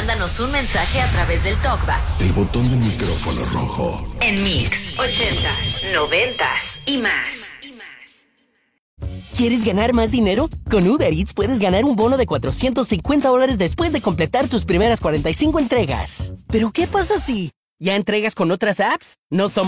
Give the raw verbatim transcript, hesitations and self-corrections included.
mándanos un mensaje a través del TalkBack. El botón del micrófono rojo. En Mix, ochentas, noventas y más. ¿Quieres ganar más dinero? Con Uber Eats puedes ganar un bono de cuatrocientos cincuenta dólares después de completar tus primeras cuarenta y cinco entregas. ¿Pero qué pasa si ya entregas con otras apps? No somos